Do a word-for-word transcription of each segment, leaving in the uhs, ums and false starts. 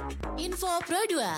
Info Pro dua.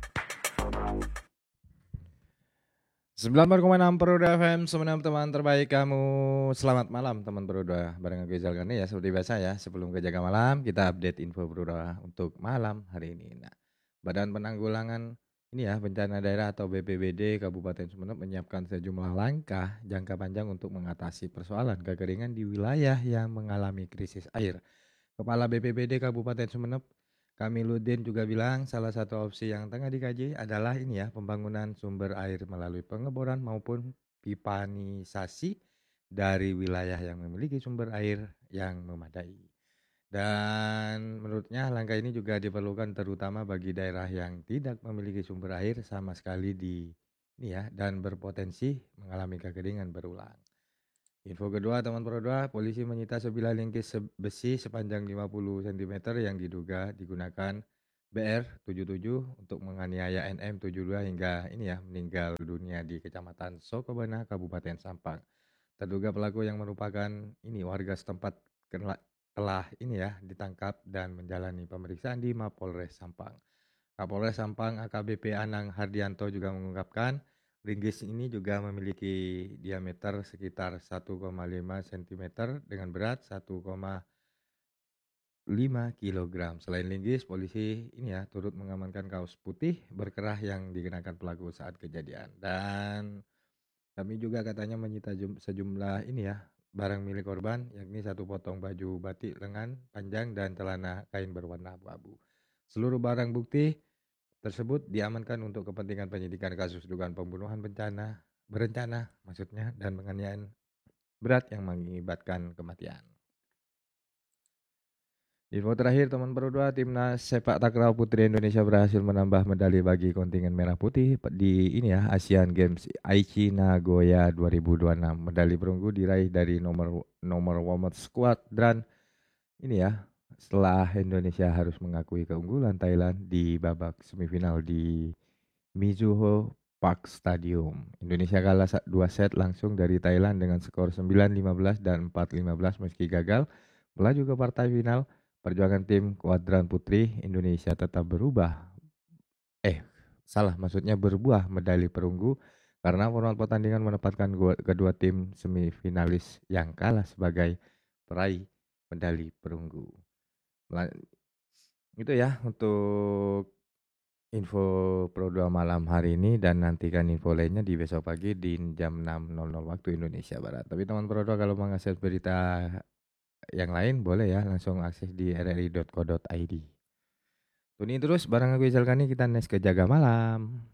sembilan puluh empat koma enam Pro dua F M, semenam teman terbaik kamu. Selamat malam teman Pro dua. Bareng aku Izal Gani ya, seperti biasa ya. Sebelum ke jaga malam, kita update info Pro dua untuk malam hari ini. Nah, Badan Penanggulangan ini ya bencana daerah atau B P B D Kabupaten Sumeneb menyiapkan sejumlah langkah jangka panjang untuk mengatasi persoalan kekeringan di wilayah yang mengalami krisis air. Kepala B P B D Kabupaten Sumeneb, Kamiluddin juga bilang salah satu opsi yang tengah dikaji adalah ini ya, pembangunan sumber air melalui pengeboran maupun pipanisasi dari wilayah yang memiliki sumber air yang memadai. Dan menurutnya langkah ini juga diperlukan terutama bagi daerah yang tidak memiliki sumber air sama sekali di ini ya, dan berpotensi mengalami kekeringan berulang. Info kedua teman Pro dua, polisi menyita sebilah lingkis besi sepanjang lima puluh sentimeter yang diduga digunakan B R tujuh puluh tujuh untuk menganiaya N M tujuh puluh dua hingga ini ya meninggal dunia di Kecamatan Sokobana, Kabupaten Sampang. Terduga pelaku yang merupakan ini warga setempat telah ini ya ditangkap dan menjalani pemeriksaan di Mapolres Sampang. Kapolres Sampang A K B P Anang Hardianto juga mengungkapkan linggis ini juga memiliki diameter sekitar satu koma lima sentimeter dengan berat satu koma lima kilogram. Selain linggis, polisi ini ya turut mengamankan kaos putih berkerah yang dikenakan pelaku saat kejadian. Dan kami juga katanya menyita sejumlah ini ya barang milik korban, yakni satu potong baju batik lengan panjang dan celana kain berwarna abu-abu. Seluruh barang bukti tersebut diamankan untuk kepentingan penyidikan kasus dugaan pembunuhan bencana berencana maksudnya dan penganiayaan berat yang mengakibatkan kematian. Info terakhir teman Pro dua, timnas sepak takraw putri Indonesia berhasil menambah medali bagi kontingen merah putih di ini ya Asian Games Aichi Nagoya dua ribu dua puluh enam. Medali perunggu diraih dari nomor nomor women's squad dan ini ya setelah Indonesia harus mengakui keunggulan Thailand di babak semifinal di Mizuho Park Stadium. Indonesia kalah dua set langsung dari Thailand dengan skor sembilan lima belas dan empat lima belas meski gagal melaju ke partai final. Perjuangan tim kuadran putri Indonesia tetap berubah. Eh, salah maksudnya berbuah medali perunggu karena format pertandingan menempatkan kedua tim semifinalis yang kalah sebagai peraih medali perunggu. Itu ya untuk info Pro dua malam hari ini, dan nantikan info lainnya di besok pagi di jam enam nol nol waktu Indonesia Barat. Tapi teman Pro dua kalau mau ngakses berita yang lain boleh ya langsung akses di r r i dot co dot i d. Tuni terus bareng aku Izal Kani, kita next ke jaga malam.